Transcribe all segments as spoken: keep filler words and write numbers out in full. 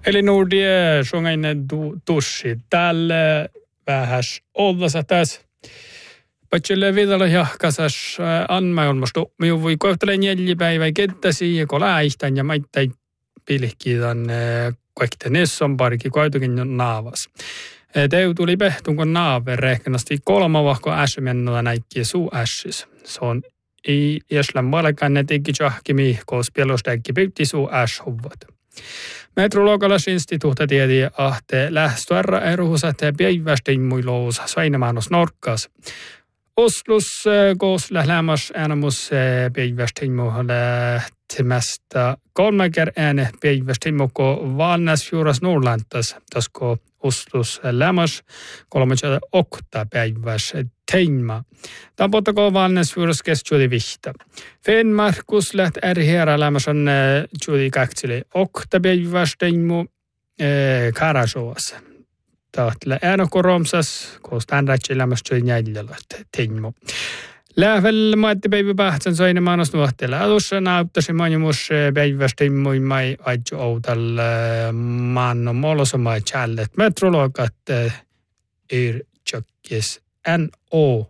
Eli Nordie sungainen tussi. Täällä vähäs ollasa tässä. Patselle vidalla jahkasas anmaailmastu. Minun voi kohtele neljäpäivä kenttäsi ja kolaihtan ja maittain pilkkiitan kaikki nesson parki koitukin naavas. Teu tuli pehtun kun naaverehkenasti kolma vahko äsmennolla näikkiä suu ässis. Se on i jäslän malkan ne teki jahkimi, koos pielostäkki pyytti suu äshuvvat. Metrologalaisinstituutti tiedi ahte lähtöärä eruhusat päivästein muilous sainamaanos norkkas. Oslus koos lählämas äänemus päivästein muille lähtemästä kolmaker ääne päivästein muko valnäsfjuras Norlantas, tasko Oslus lämmas kolmatta okta päiväs teimma. Tampotako valnäsfjuras kestjuudi vihta. Fenmarkus läht ärhera lämmas on juudi kaksili okta päiväs teimmu Karasovas. Tahtle äänokoromsas, koos tämän rätsi lämmas juudi jäljellä teimmu. Lähvel maatti päivä pähtsän soine maanos nuohtella. Alussa nauttasi manimus päivästä muimai aitju outal maanno molosoma challet. Metrologat yrtjökkis N O.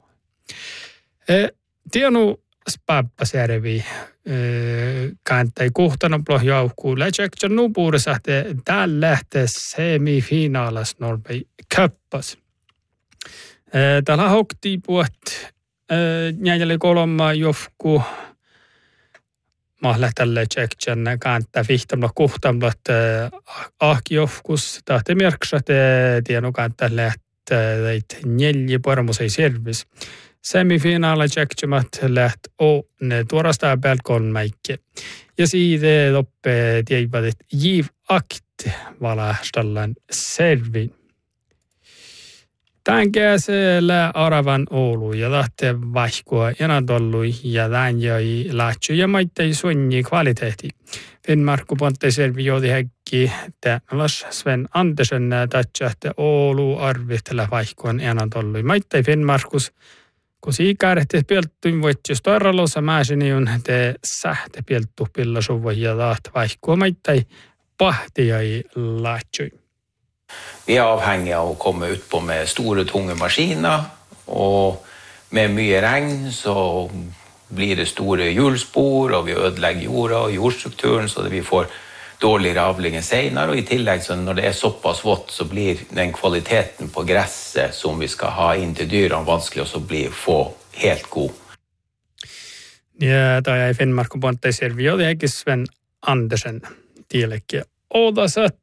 Tienu spappasjärvi kantai kuhtanon plohjauhkuu. Lätsäksä nupuudessa, että täällä lähtee semifinaalas Norpei köppas. Täällä hoktii puhut Jäljellä kolma jofku mahlähtälle tsektsen kantaa vihtamalla kuhtamalla ahki jofkus tahti merksat tienu kantaa lähtee neljä parmusei servis. Semifinaala tsektsemat läht o ne tuorastaa päällä kolmäikki. Ja siitä loppe tiedät, että jiv akt valahstallan servin. Tämän käsellä aravan Oulu ja lähtee vaihkoa enatollui ja tämän jäi lähtsy ja maittai suunni kvaliteetti. Finnmarkku ponttei servi joodi häkki tämälas Sven Andersen tatsahte Oulu arvihtella vaihkoon enatollui. Maittai Finnmarkus, kun siikärehti pielttuin voitsi starralossa mäsini on te sähte pielttu pillasuvoi ja lähtee vaihkoa maittai pahti jäi lähtsy. Vi är avhängiga av att komma ut på med stora tunga maskiner och med mycket regn så blir det stora hjulspår och vi ödelägger jorda och jordstrukturen så att vi får dålig avling senare och i tillägg så när det är så pass vått så blir den kvaliteten på gräset som vi ska ha in till dyren vanskelig och så blir få helt god. Ja, tämä ei Finnmarkku ponttei servi, joten Sven Andersen tiellekin. Otasat